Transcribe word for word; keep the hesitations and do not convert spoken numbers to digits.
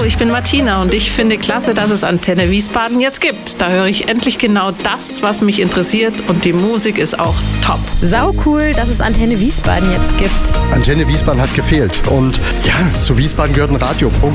ich bin Martina und ich finde klasse, dass es Antenne Wiesbaden jetzt gibt. Da höre ich endlich genau das, was mich interessiert und die Musik ist auch top. Sau cool, dass es Antenne Wiesbaden jetzt gibt. Antenne Wiesbaden hat gefehlt und ja, zu Wiesbaden gehört ein Radio. Punkt.